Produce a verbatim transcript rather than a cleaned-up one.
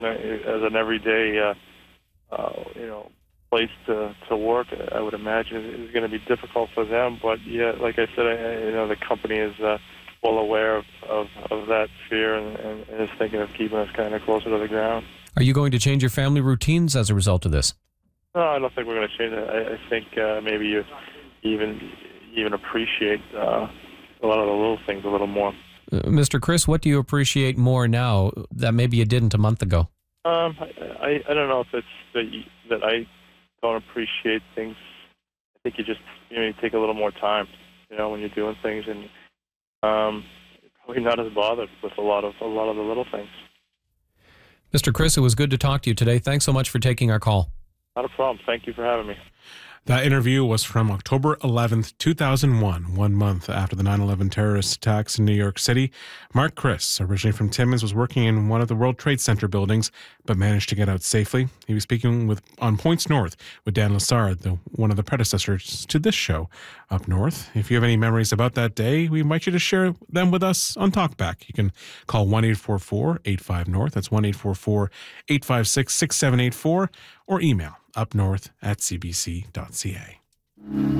as an everyday, uh, uh, you know, place to, to work, I would imagine is going to be difficult for them. But yeah, like I said, I, you know, the company is uh, well aware of, of, of that fear and, and is thinking of keeping us kind of closer to the ground. Are you going to change your family routines as a result of this? No, I don't think we're going to change it. I, I think uh, maybe you even even appreciate uh, a lot of the little things a little more. Uh, Mister Chris, what do you appreciate more now that maybe you didn't a month ago? Um, I, I, I don't know if it's that, you, that I don't appreciate things. I think you just you know you take a little more time, you know, when you're doing things, and um, you're probably not as bothered with a lot of a lot of the little things. Mister Chris, it was good to talk to you today. Thanks so much for taking our call. Not a problem. Thank you for having me. That interview was from October eleventh, two thousand one, one month after the nine eleven terrorist attacks in New York City. Mark Chris, originally from Timmins, was working in one of the World Trade Center buildings, but managed to get out safely. He was speaking with on Points North with Dan Lessard, the, one of the predecessors to this show up north. If you have any memories about that day, we invite you to share them with us on Talkback. You can call one eight four four, eight five, North. That's one eight four four, eight five six, six seven eight four, or email upnorth at c b c dot c a.